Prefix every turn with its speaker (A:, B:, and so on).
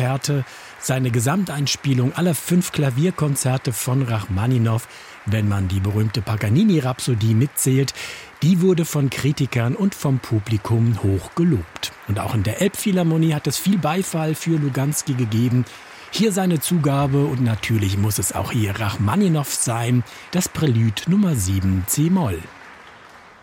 A: Experte. Seine Gesamteinspielung aller 5 Klavierkonzerte von Rachmaninow, wenn man die berühmte Paganini-Rhapsodie mitzählt, die wurde von Kritikern und vom Publikum hoch gelobt. Und auch in der Elbphilharmonie hat es viel Beifall für Luganski gegeben. Hier seine Zugabe und natürlich muss es auch hier Rachmaninow sein, das Prälude Nummer 7 c-Moll.